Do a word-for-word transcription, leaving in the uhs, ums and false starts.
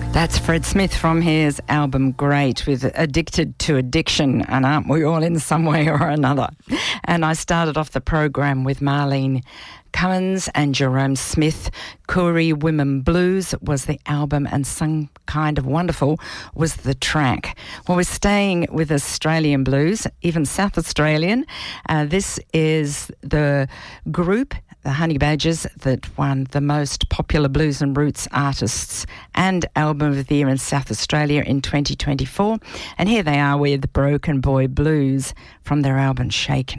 That's Fred Smith from his album Great with Addicted to Addiction, and aren't we all in some way or another? And I started off the program with Marlene Cummins and Jerome Smith. Koori Women Blues was the album, and Some Kind of Wonderful was the track. Well, we're staying with Australian blues, even South Australian. Uh, this is the group, the Honey Badgers, that won the most popular blues and roots artists and album of the year in South Australia in twenty twenty-four. And here they are with Broken Boy Blues from their album Shaken.